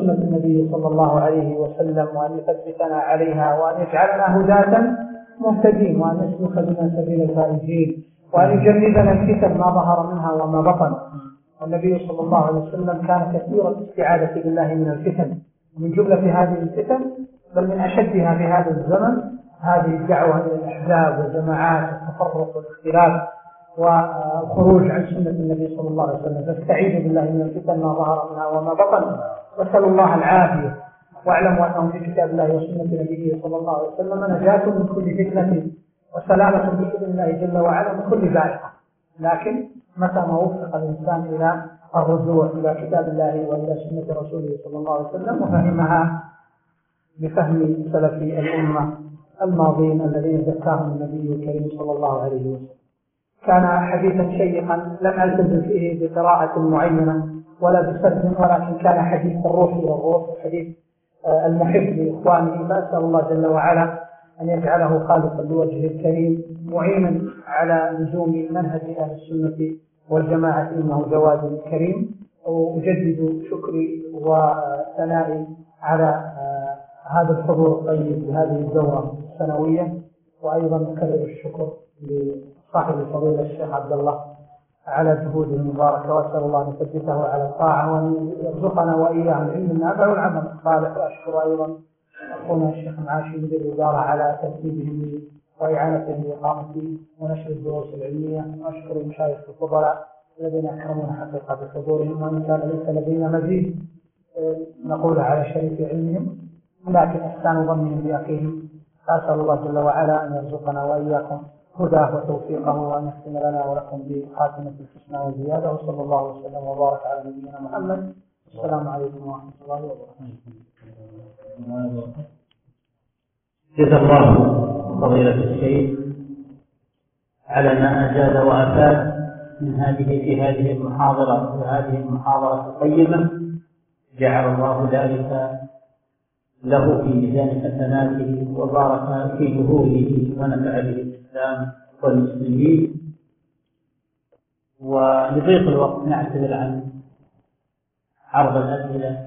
سنة النبي صلى الله عليه وسلم، وأن يثبتنا عليها، وأن يجعلنا هداة مهتدين، وأن يسلك بنا سبيل الفائزين، وأن يجنبنا الفتن ما ظهر منها وما بطن. والنبي صلى الله عليه وسلم كان كثير الاستعاذة بالله من الفتن، ومن جملة هذه الفتن بل من أشدها في هذا الزمن هذه الدعوة إلى الأحزاب والجماعات والتفرق والاختلاف والخروج عن سنة النبي صلى الله عليه وسلم. فاستعيذوا بالله من الفتن ما ظهر منها وما بطن، واسأل الله العافية، واعلموا أنه في كتاب الله وسنة نبيه صلى الله عليه وسلم نجاة من كل فتنة وسلامة بإذن الله جل وعلا من كل ذائقة. لكن متى ما وفق الإنسان إلى الرجوع إلى كتاب الله وإلى سنة رسوله صلى الله عليه وسلم وفهمها بفهم سلف الأمة الماضين الذين ذكرهم النبي الكريم صلى الله عليه وسلم. كان حديثا شيقا لم ألتزم فيه بقراءة معينة ولا بسرد، ولكن كان حديث الروح إلى الروح، حديث المحب لإخوانه. فأسأل الله جل وعلا أن يجعله خالقا لوجهه الكريم، معينا على لزوم منهج أهل السنة والجماعة، إنه جواد كريم. وأجدد شكري وثنائي على هذا الحضور الطيب لهذه الدورة السنوية، وأيضا أكرر الشكر لصاحب الفضيلة الشيخ عبد الله على جهوده المباركة، وأسأل الله أن يثبته على الطاعة وأن يرزقنا وإياه العلم النافع والعمل الصالح. وأشكر أيضا أخونا الشيخ معاشي مدير الإدارة على ترتيبهم وإعانتهم لإقامة ونشر الدروس العلمية. وأشكر المشايخ الفضلاء الذين أكرمون حقيقة بحضورهم، وإن كان ليس لدينا مزيد نقول على شريف علمهم، لكن إحسان ظنهم بأخيهم. أسأل الله جل وعلا أن يرزقنا وإياكم هداه وتوفيقه، وأن يختم لنا ولكم بخاتمة الحسنى وزيادة. وصلى الله وسلم وبارك على نبينا محمد. السلام عليكم ورحمة الله وبركاته. جزا الله فضيلة الشيخ على ما أجاد وأفاد في هذه المحاضرة وهذه المحاضرة الطيبة. جعل الله ذلك له في ميزان حسناته وبارك في جهوده ونفع به الإسلام والمسلمين. ولضيق الوقت نعتذر عن عرض الأسئلة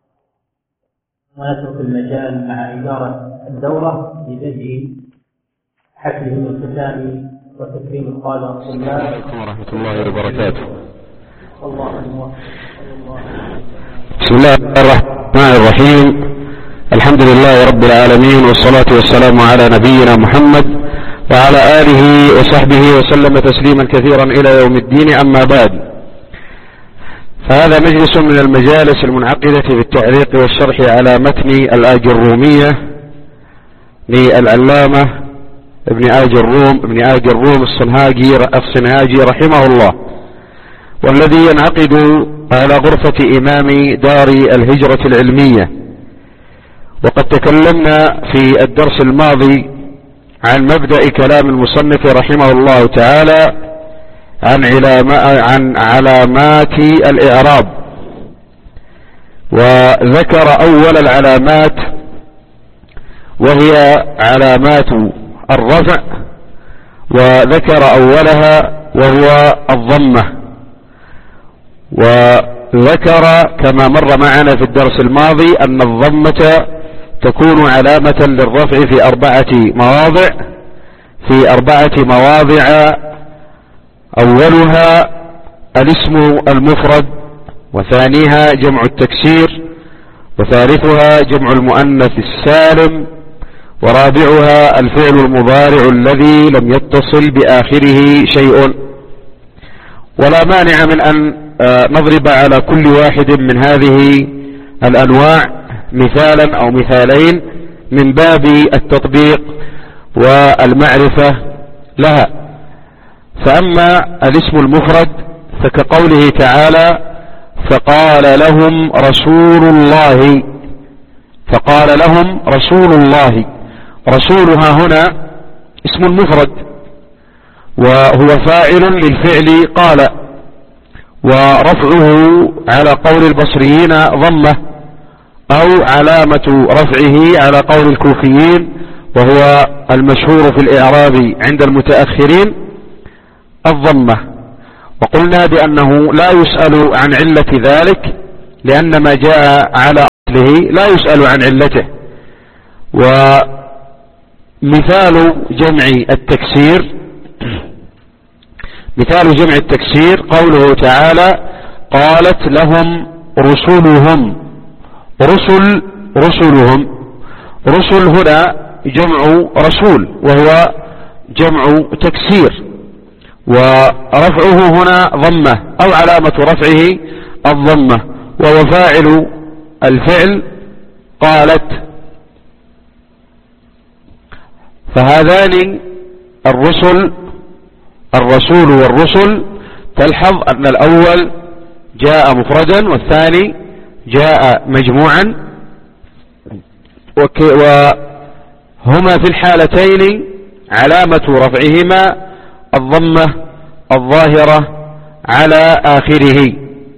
ونترك المجال مع إدارة الدورة لبدء حفله الختام وتكريم الطلاب. السلام عليكم ورحمة الله وبركاته. الله بسم الله الرحمن الرحيم. الحمد لله رب العالمين، والصلاة والسلام على نبينا محمد وعلى آله وصحبه وسلم تسليما كثيرا إلى يوم الدين. أما بعد، فهذا مجلس من المجالس المنعقدة في التعليق والشرح على متن الآجرومية للعلامة ابن آج الروم الصنهاجي رحمه الله، والذي ينعقد على غرفة إمام دار الهجرة العلمية. وقد تكلمنا في الدرس الماضي عن مبدأ كلام المصنف رحمه الله تعالى عن علامات الإعراب، وذكر أول العلامات وهي علامات الرفع، وذكر أولها وهو الضمة، وذكر كما مر معنا في الدرس الماضي أن الضمة تكون علامة للرفع في أربعة مواضع. أولها الاسم المفرد، وثانيها جمع التكسير، وثالثها جمع المؤنث السالم، ورابعها الفعل المضارع الذي لم يتصل بآخره شيء. ولا مانع من أن نضرب على كل واحد من هذه الأنواع مثالا أو مثالين من باب التطبيق والمعرفة لها. فأما الاسم المفرد فكقوله تعالى فقال لهم رسول الله. رسولها هنا اسم مفرد، وهو فاعل للفعل قال، ورفعه على قول البصريين ضمة، أو علامة رفعه على قول الكوفيين وهو المشهور في الإعراب عند المتأخرين الضمة. وقلنا بأنه لا يسأل عن علة ذلك، لأن ما جاء على لا يسأل عن علته. ومثال جمع التكسير قوله تعالى قالت لهم رسلهم. رسل هنا جمع رسول وهو جمع تكسير، ورفعه هنا ضمة أو علامة رفعه الضمة، وهو فاعل الفعل قالت. فهذان الرسول والرسل تلحظ أن الأول جاء مفردا والثاني جاء مجموعا، وهما في الحالتين علامة رفعهما الضمة الظاهرة على آخره.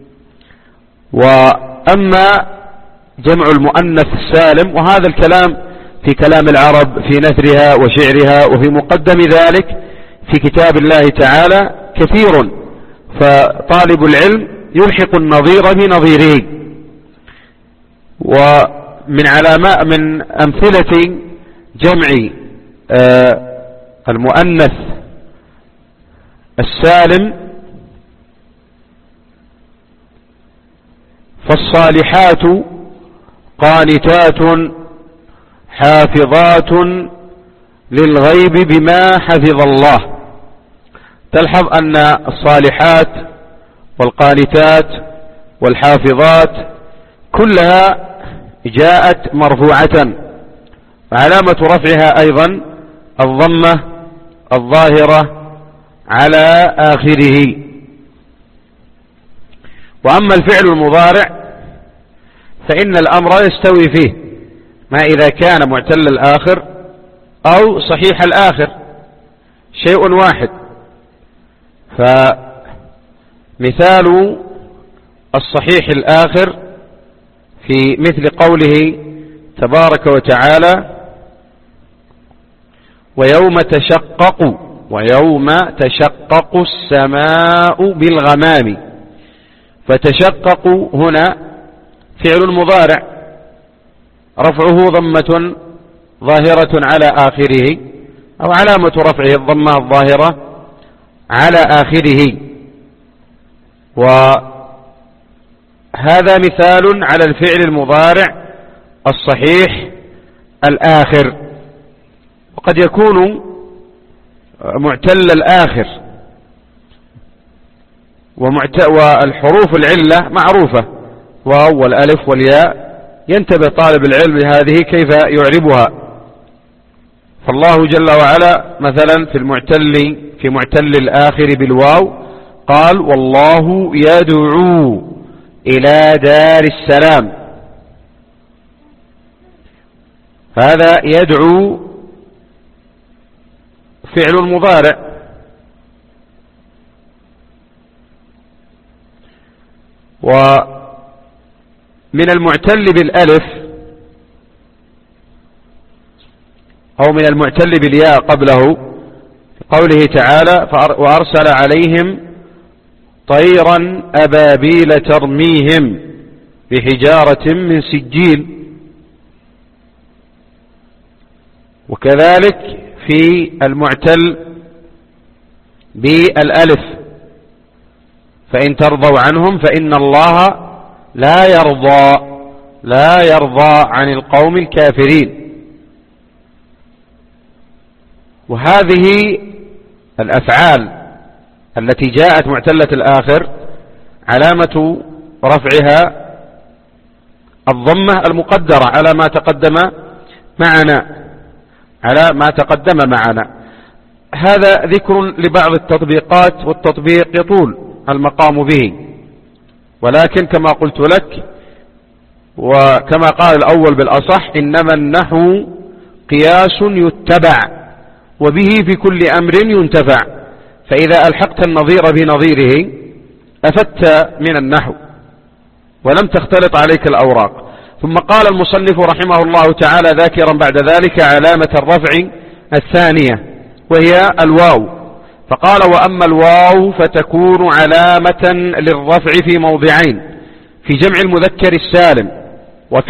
وأما جمع المؤنث السالم، وهذا الكلام في كلام العرب في نثرها وشعرها، وفي مقدم ذلك في كتاب الله تعالى كثير، فطالب العلم يلحق النظير بنظيره. ومن من أمثلة جمع المؤنث السالم فالصالحات قانتات حافظات للغيب بما حفظ الله. تلحظ أن الصالحات والقانتات والحافظات كلها جاءت مرفوعة، وعلامة رفعها أيضا الضمة الظاهرة على آخره. وأما الفعل المضارع فإن الأمر يستوي فيه ما إذا كان معتل الآخر أو صحيح الآخر، شيء واحد. فمثال الصحيح الآخر في مثل قوله تبارك وتعالى ويوم تشقق السماء بالغمام. فتشقق هنا فعل مضارع رفعه ضمة ظاهرة على آخره، أو علامة رفعه الضمة الظاهرة على آخره. وهذا مثال على الفعل المضارع الصحيح الآخر. وقد يكون معتل الآخر، والحروف العلة معروفة، واو والألف والياء، ينتبه طالب العلم لهذه كيف يعربها. فالله جل وعلا مثلا في معتل الآخر بالواو قال والله يدعو إلى دار السلام. هذا يدعو فعل مضارع، ومن المعتل بالألف أو من المعتل بالياء قبله قوله تعالى وأرسل عليهم طيرا أبابيل ترميهم بحجارة من سجيل. وكذلك في المعتل بالألف فإن ترضوا عنهم فإن الله لا يرضى عن القوم الكافرين. وهذه الأفعال التي جاءت معتلة الآخر علامة رفعها الضمة المقدرة على ما تقدم معنا. هذا ذكر لبعض التطبيقات، والتطبيق يطول المقام به، ولكن كما قلت لك وكما قال الأول بالأصح إنما النحو قياس يتبع وبه في كل أمر ينتفع. فإذا ألحقت النظير بنظيره أفدت من النحو ولم تختلط عليك الأوراق. ثم قال المصنف رحمه الله تعالى ذاكرا بعد ذلك علامة الرفع الثانية وهي الواو، فقال وأما الواو فتكون علامة للرفع في موضعين: في جمع المذكر السالم